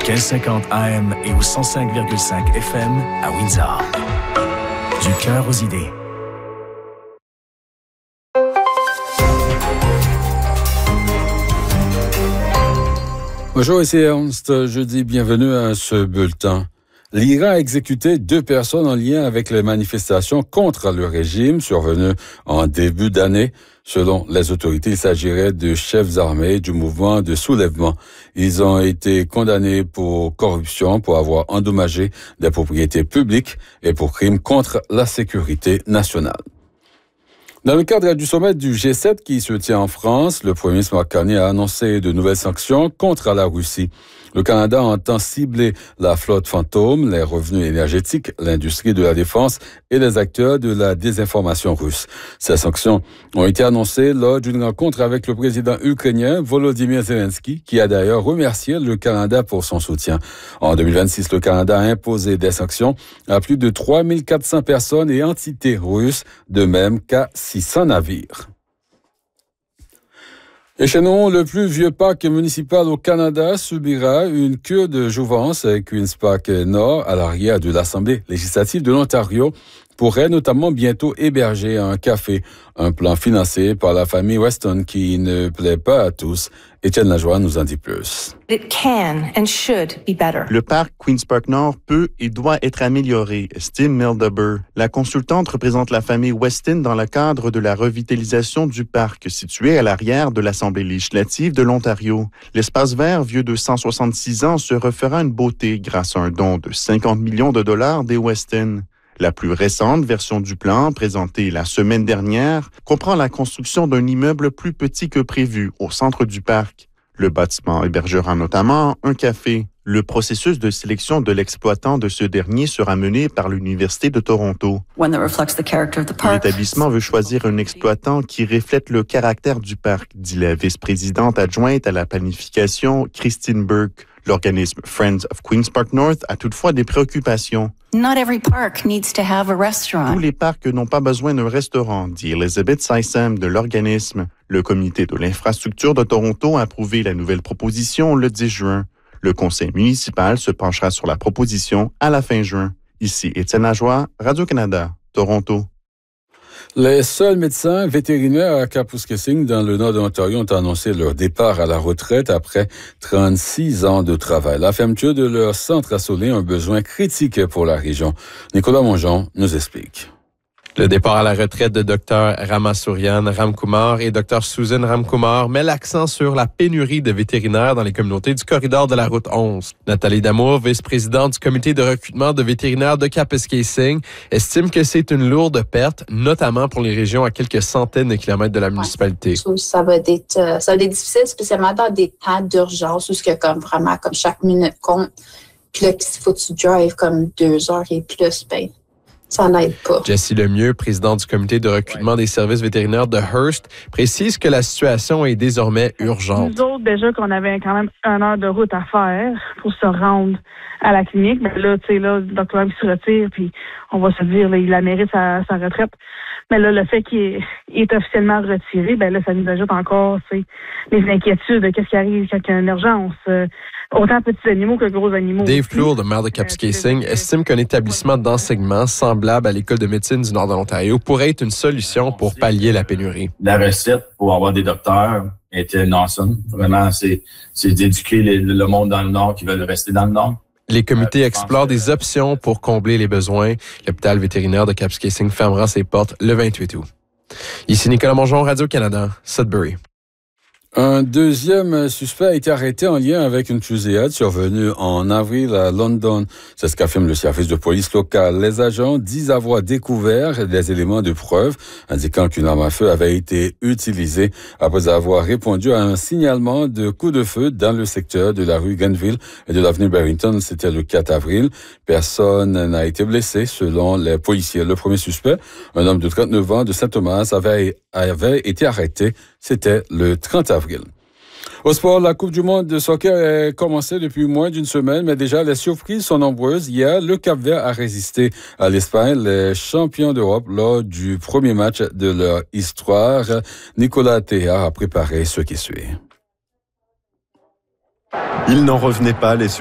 1550 AM et au 105,5 FM à Windsor. Du cœur aux idées. Bonjour, ici Ernst. Je dis bienvenue à ce bulletin. L'Iran a exécuté 2 personnes en lien avec les manifestations contre le régime survenues en début d'année. Selon les autorités, il s'agirait de chefs armés du mouvement de soulèvement. Ils ont été condamnés pour corruption, pour avoir endommagé des propriétés publiques et pour crimes contre la sécurité nationale. Dans le cadre du sommet du G7 qui se tient en France, le Premier ministre Mark Carney a annoncé de nouvelles sanctions contre la Russie. Le Canada entend cibler la flotte fantôme, les revenus énergétiques, l'industrie de la défense et les acteurs de la désinformation russe. Ces sanctions ont été annoncées lors d'une rencontre avec le président ukrainien Volodymyr Zelensky, qui a d'ailleurs remercié le Canada pour son soutien. En 2026, le Canada a imposé des sanctions à plus de 3400 personnes et entités russes, de même qu'à 600 navires. Et chez nous, le plus vieux parc municipal au Canada subira une cure de jouvence. Queen's Park Nord, à l'arrière de l'Assemblée législative de l'Ontario, pourrait notamment bientôt héberger un café, un plan financé par la famille Weston qui ne plaît pas à tous. Étienne Lajoie nous en dit plus. It can and should be better. Le parc Queen's Park Nord peut et doit être amélioré, estime Mildeber. La consultante représente la famille Weston dans le cadre de la revitalisation du parc situé à l'arrière de l'Assemblée législative de l'Ontario. L'espace vert, vieux de 166 ans, se refera une beauté grâce à un don de 50 millions de dollars des Weston. La plus récente version du plan, présentée la semaine dernière, comprend la construction d'un immeuble plus petit que prévu au centre du parc. Le bâtiment hébergera notamment un café. Le processus de sélection de l'exploitant de ce dernier sera mené par l'Université de Toronto. L'établissement veut choisir un exploitant qui reflète le caractère du parc, dit la vice-présidente adjointe à la planification, Christine Burke. L'organisme Friends of Queen's Park North a toutefois des préoccupations. Not every park needs to have a restaurant. Tous les parcs n'ont pas besoin d'un restaurant, dit Elizabeth Sysam de l'organisme. Le comité de l'infrastructure de Toronto a approuvé la nouvelle proposition le 10 juin. Le conseil municipal se penchera sur la proposition à la fin juin. Ici Étienne Lajoie, Radio-Canada, Toronto. Les seuls médecins vétérinaires à Kapuskasing, dans le nord de l'Ontario, ont annoncé leur départ à la retraite après 36 ans de travail. La fermeture de leur centre a sonné un besoin critique pour la région. Nicolas Mongeon nous explique. Le départ à la retraite de Dr Ramasourian Ramkumar et Dr Susan Ramkumar met l'accent sur la pénurie de vétérinaires dans les communautés du corridor de la route 11. Nathalie Damour, vice-présidente du comité de recrutement de vétérinaires de Kapuskasing, estime que c'est une lourde perte, notamment pour les régions à quelques centaines de kilomètres de la municipalité. Ça va être difficile, spécialement dans des temps d'urgence où vraiment comme chaque minute compte. Puis là, s'il faut que tu drives comme 2 heures et plus, ben ça n'aide pas. Jessie Lemieux, présidente du comité de recrutement des services vétérinaires de Hearst, précise que la situation est désormais urgente. Nous autres, déjà qu'on avait quand même 1 heure de route à faire pour se rendre à la clinique, mais là, tu sais, là, le docteur se retire, puis on va se dire, là, il a mérité sa retraite. Mais là, le fait qu'il est officiellement retiré, ben là, ça nous ajoute encore, tu sais, les inquiétudes de qu'est-ce qui arrive quand il y a une urgence. Autant petits animaux que gros animaux. Dave Plourde, le maire de Kapuskasing, estime qu'un établissement d'enseignement semblable à l'École de médecine du nord de l'Ontario pourrait être une solution pour pallier la pénurie. La recette pour avoir des docteurs était awesome. Vraiment, c'est d'éduquer le monde dans le nord qui veulent rester dans le nord. Les comités explorent des options pour combler les besoins. L'hôpital vétérinaire de Kapuskasing fermera ses portes le 28 août. Ici Nicolas Mongeon, Radio-Canada, Sudbury. Un deuxième suspect a été arrêté en lien avec une fusillade survenue en avril à London. C'est ce qu'affirme le service de police local. Les agents disent avoir découvert des éléments de preuve indiquant qu'une arme à feu avait été utilisée après avoir répondu à un signalement de coup de feu dans le secteur de la rue Grenville et de l'avenue Barrington. C'était le 4 avril. Personne n'a été blessé selon les policiers. Le premier suspect, un homme de 39 ans de Saint-Thomas, avait été arrêté. C'était le 30 avril. Au sport, la Coupe du monde de soccer a commencé depuis moins d'une semaine, mais déjà les surprises sont nombreuses. Hier, le Cap-Vert a résisté à l'Espagne, les champions d'Europe, lors du premier match de leur histoire. Nicolas Théard a préparé ce qui suit. Il n'en revenait pas, les